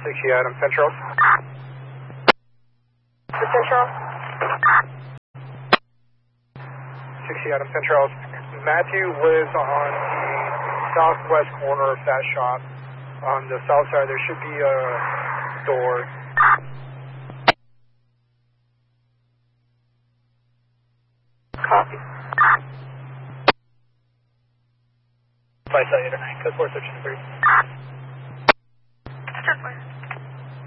60 Adam Central. Central. 60 Adam Central. Matthew lives on the southwest corner of that shop. On the south side, there should be a door. Copy. 5 Cellular 9, code 4 search and 3.